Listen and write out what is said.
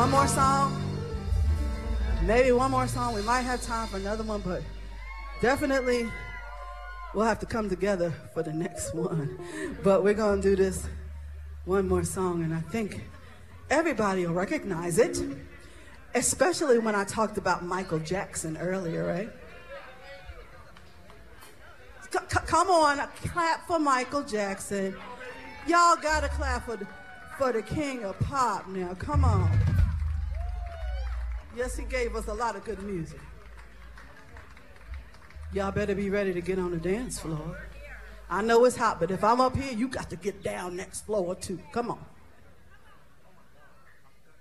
One more song. Maybe one more song. We might have time for another one, but definitely we'll have to come together for the next one. But we're going to do this one more song, and I think everybody will recognize it, especially when I talked about Michael Jackson earlier, right? Come on, clap for Michael Jackson. Y'all got to clap for the king of pop now. Come on. Yes, he gave us a lot of good music. Y'all better be ready to get on the dance floor. I know it's hot, but if I'm up here, you got to get down next floor too. Come on.